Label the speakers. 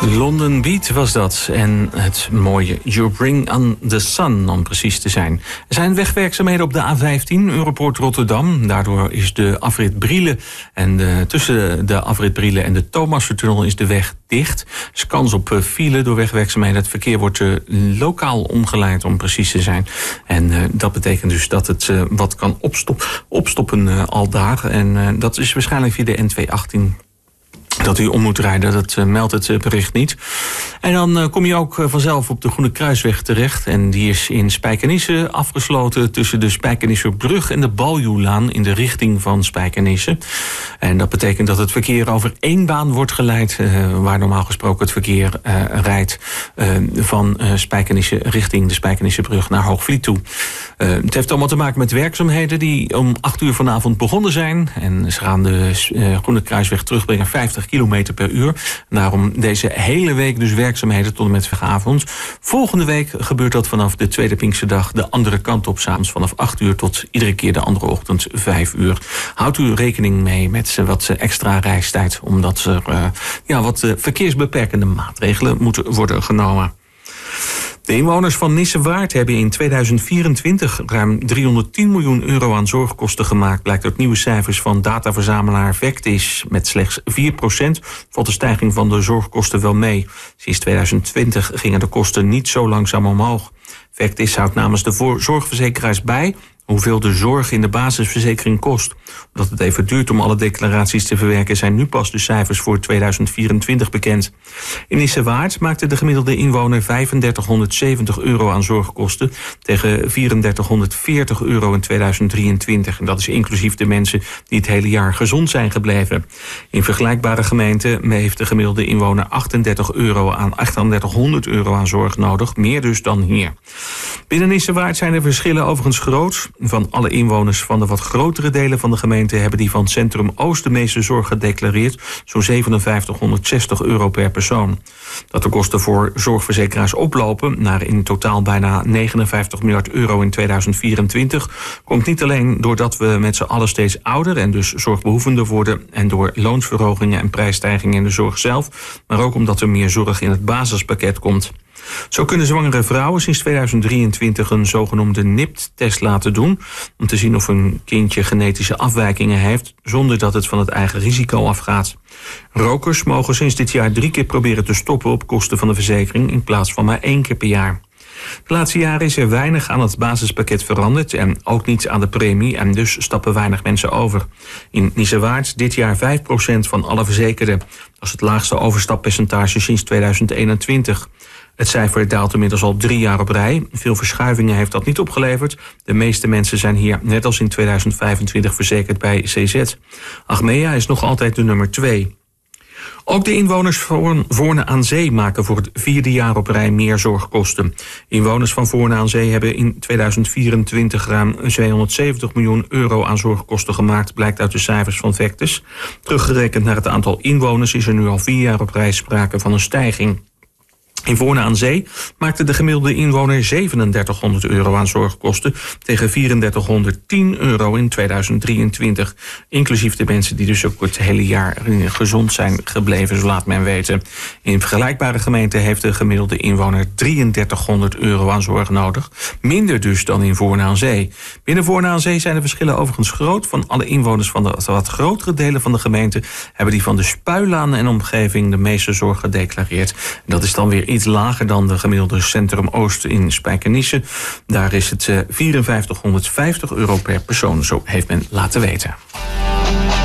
Speaker 1: London Beat was dat. En het mooie You Bring on the Sun, om precies te zijn. Er zijn wegwerkzaamheden op de A15, Europoort Rotterdam. Daardoor is de afrit Brielen en tussen de afrit Brielen en de Thomassentunnel is de weg dicht. Er is kans op file door wegwerkzaamheden. Het verkeer wordt lokaal omgeleid, om precies te zijn. En dat betekent dus dat het wat kan opstoppen al daar. En dat is waarschijnlijk via de N218. Dat u om moet rijden, dat meldt het bericht niet. En dan kom je ook vanzelf op de Groene Kruisweg terecht. En die is in Spijkenisse afgesloten tussen de Spijkenisserbrug en de Baljuwlaan in de richting van Spijkenisse. En dat betekent dat het verkeer over één baan wordt geleid, waar normaal gesproken het verkeer rijdt van Spijkenisse richting de Spijkenisserbrug naar Hoogvliet toe. Het heeft allemaal te maken met werkzaamheden die om 8 uur vanavond begonnen zijn. En ze gaan de Groene Kruisweg terugbrengen 50 kilometer per uur. Daarom deze hele week dus werkzaamheden tot en met vanavond. Volgende week gebeurt dat vanaf de tweede Pinksterdag de andere kant op, 's avonds vanaf 8 uur tot iedere keer de andere ochtend 5 uur. Houdt u rekening mee met wat extra reistijd, omdat er wat verkeersbeperkende maatregelen moeten worden genomen. De inwoners van Nissewaard hebben in 2024 ruim 310 miljoen euro aan zorgkosten gemaakt, blijkt uit nieuwe cijfers van dataverzamelaar Vectis. Met slechts 4% valt de stijging van de zorgkosten wel mee. Sinds 2020 gingen de kosten niet zo langzaam omhoog. Vectis houdt namens de zorgverzekeraars bij hoeveel de zorg in de basisverzekering kost. Omdat het even duurt om alle declaraties te verwerken, zijn nu pas de cijfers voor 2024 bekend. In Nissewaard maakte de gemiddelde inwoner 3570 euro aan zorgkosten tegen 3440 euro in 2023. En dat is inclusief de mensen die het hele jaar gezond zijn gebleven. In vergelijkbare gemeenten heeft de gemiddelde inwoner 3800 euro aan zorg nodig, meer dus dan hier. Binnen Nissewaard zijn de verschillen overigens groot. Van alle inwoners van de wat grotere delen van de gemeente hebben die van Centrum Oost de meeste zorg gedeclareerd, zo'n 5760 euro per persoon. Dat de kosten voor zorgverzekeraars oplopen naar in totaal bijna 59 miljard euro in 2024... komt niet alleen doordat we met z'n allen steeds ouder en dus zorgbehoevender worden en door loonsverhogingen en prijsstijgingen in de zorg zelf, maar ook omdat er meer zorg in het basispakket komt. Zo kunnen zwangere vrouwen sinds 2023 een zogenoemde NIPT-test laten doen om te zien of een kindje genetische afwijkingen heeft, zonder dat het van het eigen risico afgaat. Rokers mogen sinds dit jaar 3 keer proberen te stoppen op kosten van de verzekering in plaats van maar 1 keer per jaar. De laatste jaren is er weinig aan het basispakket veranderd en ook niets aan de premie en dus stappen weinig mensen over. In Nissewaard dit jaar 5% van alle verzekerden. Dat is het laagste overstappercentage sinds 2021. Het cijfer daalt inmiddels al 3 jaar op rij. Veel verschuivingen heeft dat niet opgeleverd. De meeste mensen zijn hier net als in 2025 verzekerd bij CZ. Achmea is nog altijd de nummer 2. Ook de inwoners van Voorne aan Zee maken voor het 4e jaar op rij meer zorgkosten. Inwoners van Voorne aan Zee hebben in 2024 ruim 270 miljoen euro aan zorgkosten gemaakt, blijkt uit de cijfers van Vectis. Teruggerekend naar het aantal inwoners is er nu al 4 jaar op rij sprake van een stijging. In Voorne aan Zee maakte de gemiddelde inwoner 3700 euro aan zorgkosten tegen 3410 euro in 2023. Inclusief de mensen die dus ook het hele jaar gezond zijn gebleven, zo laat men weten. In vergelijkbare gemeenten heeft de gemiddelde inwoner 3300 euro aan zorg nodig. Minder dus dan in Voorne aan Zee. Binnen Voorne aan Zee zijn de verschillen overigens groot. Van alle inwoners van de wat grotere delen van de gemeente hebben die van de Spuilaan en omgeving de meeste zorg gedeclareerd. Dat is dan weer iets lager dan de gemiddelde Centrum Oost in Spijkenisse. Daar is het 5450 euro per persoon, zo heeft men laten weten.